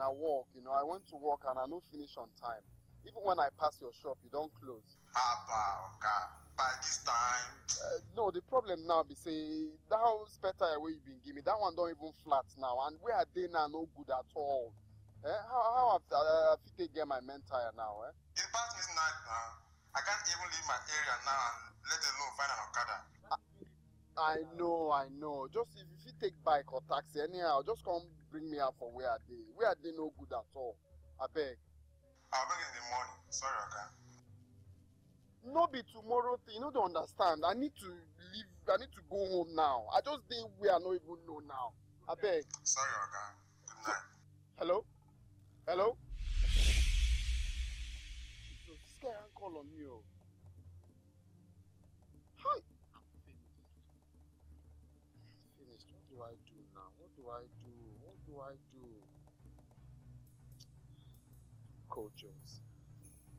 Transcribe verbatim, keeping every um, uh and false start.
I work, you know, I went to work and I no finish on time. Even when I pass your shop, you don't close. Abba, okay. By this time. Uh, no, the problem now be say that spare tire wey you been give me, that one don't even flat now, and where are they now no good at all. Eh? How how have I fit take get my main tire now? Eh? It's past midnight now. I can't even leave my area now and let alone find an Okada. I know, I know. Just if you fit take bike or taxi anyhow, just come bring me out for where are they. Where are they no good at all? I beg. I'll bring it in the morning. Sorry, okay. No be tomorrow thing, you no dey understand. I need to leave, I need to go home now. I just dey where I no even know now. I beg. Sorry, okay. Good night. Hello? Hello? So this guy can't call on me. Oh. Hi. I'm finished. Finished. What do I do now? What do I do? What do I do? Coach Jones.